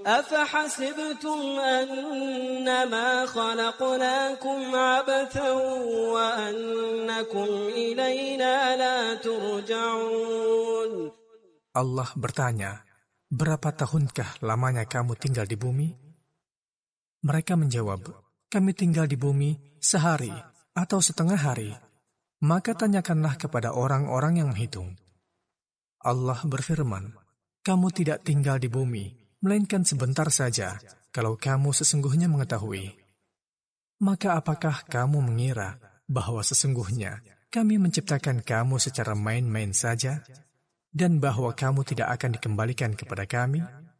أفحسبتم أنما خلقناكم عبثا وأنكم إلينا لا ترجعون. Allah bertanya, berapa tahunkah lamanya kamu tinggal di bumi? Mereka menjawab, kami tinggal di bumi sehari atau setengah hari. Maka tanyakanlah kepada orang-orang yang menghitung. Allah berfirman, kamu tidak tinggal di bumi, melainkan sebentar saja, kalau kamu sesungguhnya mengetahui. Maka apakah kamu mengira bahwa sesungguhnya kami menciptakan kamu secara main-main saja, dan bahwa kamu tidak akan dikembalikan kepada kami?